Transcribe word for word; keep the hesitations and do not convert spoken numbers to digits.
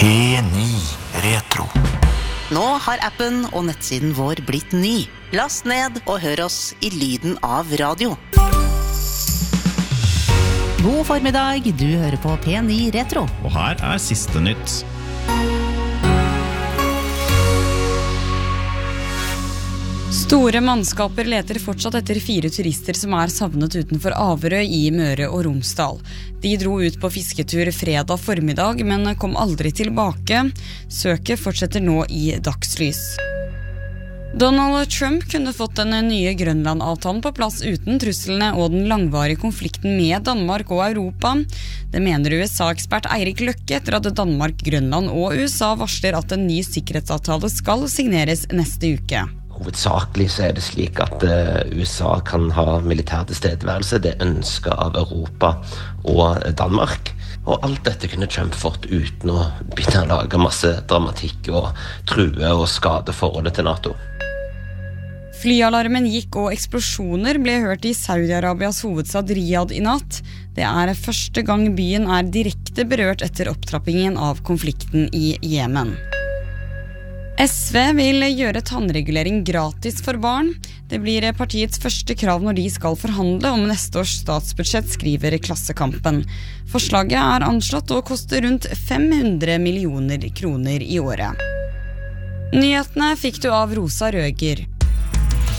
P ni Retro. Nå har appen og nettsiden vår blitt ny. Last ned og hør oss i lyden av radio. God formiddag, du hører på P ni Retro. Og her er siste nytt. Store mannskaper leter fortsatt etter fire turister som er savnet utenfor Averøy i Møre og Romsdal. De dro ut på fisketur fredag formiddag, men kom aldri tilbake. Søket fortsetter nå i dagslys. Donald Trump kunne fått den nye Grønland-avtalen på plass uten truslene og den langvarige konflikten med Danmark og Europa. Det mener U S A-ekspert Eirik Løkke etter at Danmark, Grønland og U S A varsler at en ny sikkerhetsavtale skal signeres neste uke. Hovedsakelig så er det slik at U S A kan ha militær tilstedeværelse, det ønsket av Europa og Danmark. Og alt dette kunne Trump fått uten å begynne å lage masse dramatikk og true og skade forholdet til NATO. Flyalarmen gikk og eksplosjoner ble hørt i Saudi-Arabias hovedstad Riyadh i natt. Det er første gang byen er direkte berørt etter opptrappingen av konflikten i Jemen. S V vil gjøre tannregulering gratis for barn. Det blir partiets første krav når de skal forhandle om neste års statsbudsjett, skriver Klassekampen. Forslaget er anslått å koste rundt fem hundre millioner kroner i året. Nyhetene fikk du av Rosa Røger.